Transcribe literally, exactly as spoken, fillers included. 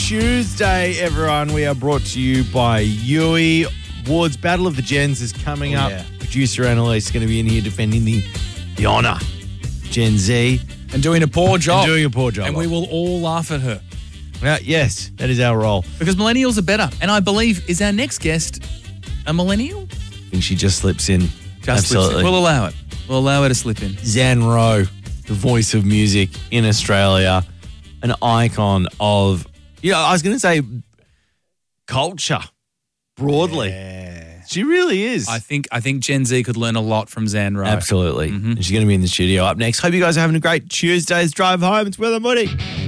Tuesday, everyone. We are brought to you by Yui. Ward's Battle of the Gens is coming Oh, up. yeah. Producer Annalise is going to be in here defending the, the honour. Gen Z. And doing a poor job. And doing a poor job. And we will all laugh at her. Uh, yes, that is our role. Because millennials are better. And I believe, is our next guest a millennial? I think she just slips in. Just Absolutely. slips in. We'll allow it. We'll allow her to slip in. Zan Rowe, the voice of music in Australia, an icon of, you know, I was going to say culture broadly. Yeah. She really is. I think I think Gen Z could learn a lot from Zan Rowe. Absolutely. Mhm. And she's going to be in the studio up next. Hope you guys are having a great Tuesday's drive home. It's Will and Woody.